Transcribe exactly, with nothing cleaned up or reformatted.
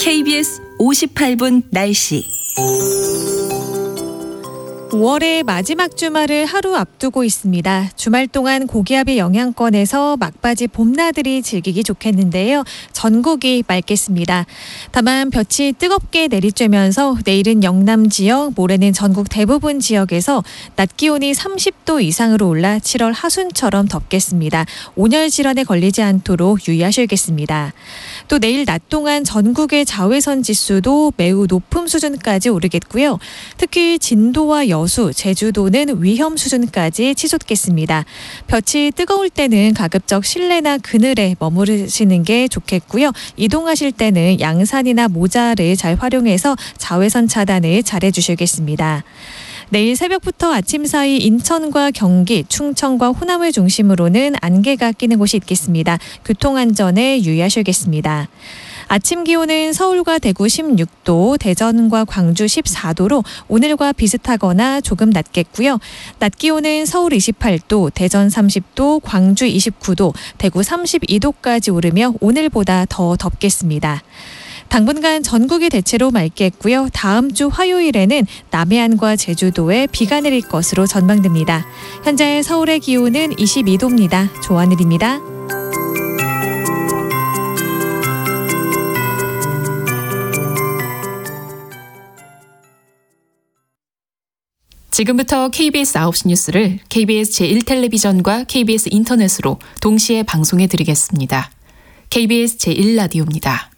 케이비에스 오십팔 분 날씨. 오월의 마지막 주말을 하루 앞두고 있습니다. 주말 동안 고기압의 영향권에서 막바지 봄나들이 즐기기 좋겠는데요. 전국이 맑겠습니다. 다만 볕이 뜨겁게 내리쬐면서 내일은 영남 지역, 모레는 전국 대부분 지역에서 낮 기온이 삼십 도 이상으로 올라 칠월 하순처럼 덥겠습니다. 온열 질환에 걸리지 않도록 유의하셔야겠습니다. 또 내일 낮 동안 전국의 자외선 지수도 매우 높은 수준까지 오르겠고요. 특히 진도와 여수, 제주도는 위험 수준까지 치솟겠습니다. 볕이 뜨거울 때는 가급적 실내나 그늘에 머무르시는 게 좋겠고요. 이동하실 때는 양산이나 모자를 잘 활용해서 자외선 차단을 잘 해주셔야겠습니다. 내일 새벽부터 아침 사이 인천과 경기, 충청과 호남을 중심으로는 안개가 끼는 곳이 있겠습니다. 교통안전에 유의하셔야겠습니다. 아침 기온은 서울과 대구 십육 도, 대전과 광주 십사 도로 오늘과 비슷하거나 조금 낮겠고요. 낮 기온은 서울 이십팔 도, 대전 삼십 도, 광주 이십구 도, 대구 삼십이 도까지 오르며 오늘보다 더 덥겠습니다. 당분간 전국이 대체로 맑겠고요. 다음 주 화요일에는 남해안과 제주도에 비가 내릴 것으로 전망됩니다. 현재 서울의 기온은 이십이 도입니다. 조하늘입니다. 지금부터 케이비에스 아홉 시 뉴스를 케이비에스 제일 텔레비전과 케이비에스 인터넷으로 동시에 방송해 드리겠습니다. 케이비에스 제일 라디오입니다.